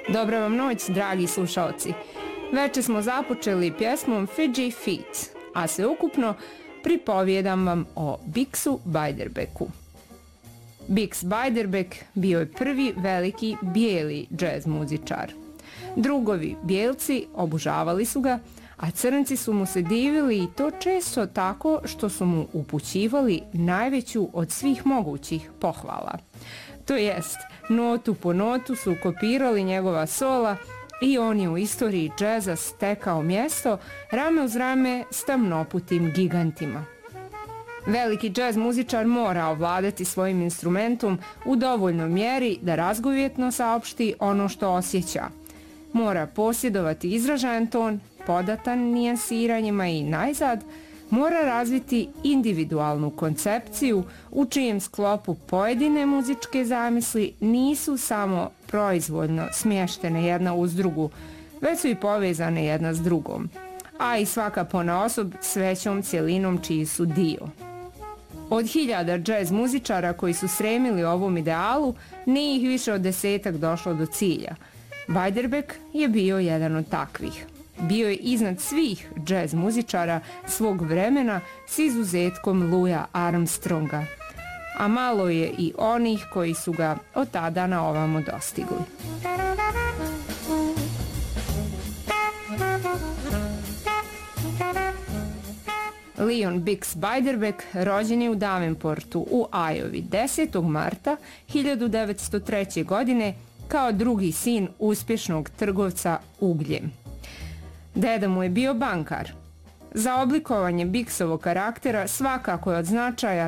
Dobra vam noć, dragi slušalci. Veče smo započeli pjesmom Fidži Feet, a sveukupno pripovjedam vam o Bixu Beiderbecku. Bix Beiderbecke bio je prvi veliki bijeli džez muzičar. Drugovi bijelci obožavali su ga, a crnci su mu se divili i to često tako što su mu upućivali najveću od svih mogućih pohvala. To jest, notu po notu su kopirali njegova sola i on je u istoriji džeza stekao mjesto rame uz rame s tamnoputim gigantima. Veliki džez muzičar mora ovladati svojim instrumentom u dovoljnoj mjeri da razgovjetno saopšti ono što osjeća. Mora posjedovati izražajan ton, podatan nijansiranjima i najzad mora razviti individualnu koncepciju u čijem sklopu pojedine muzičke zamisli nisu samo proizvoljno smještene jedna uz drugu, već su i povezane jedna s drugom, a i svaka ponaosob s većom cjelinom čiji su dio. Od 1000 džez muzičara koji su stremili ovom idealu, nije ih više od 10 došlo do cilja. Beiderbecke je bio jedan od takvih. Bio je iznad svih džez muzičara svog vremena s izuzetkom Louisa Armstronga, a malo je i onih koji su ga od tada na ovamo dostigli. Leon Bix Beiderbecke rođen je u Davenportu u Iowi 10. marta 1903. godine kao drugi sin uspješnog trgovca ugljem. Deda mu je bio bankar. Za oblikovanje Bixovog karaktera svakako je od značaja